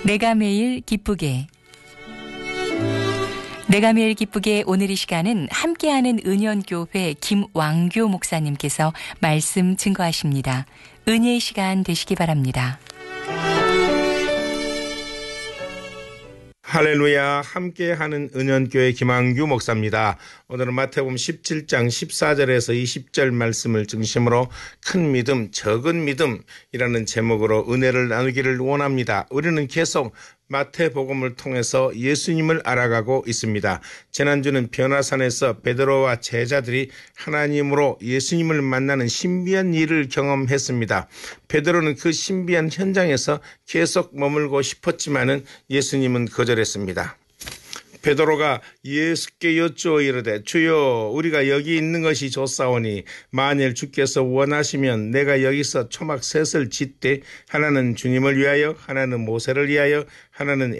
내가 매일 기쁘게. 내가 매일 기쁘게 오늘 이 시간은 함께하는 은연교회 김왕교 목사님께서 말씀 증거하십니다. 은혜의 시간 되시기 바랍니다. 할렐루야, 함께하는 은연교회 김왕규 목사입니다. 오늘은 마태복음 17장 14절에서 20절 말씀을 중심으로 큰 믿음, 적은 믿음이라는 제목으로 은혜를 나누기를 원합니다. 우리는 계속 마태복음을 통해서 예수님을 알아가고 있습니다. 지난주는 변화산에서 베드로와 제자들이 하나님으로 예수님을 만나는 신비한 일을 경험했습니다. 베드로는 그 신비한 현장에서 계속 머물고 싶었지만은 예수님은 거절했습니다. 베드로가 예수께 여쭈어 이르되 주여 우리가 여기 있는 것이 좋사오니 만일 주께서 원하시면 내가 여기서 초막 셋을 짓되 하나는 주님을 위하여 하나는 모세를 위하여 하나는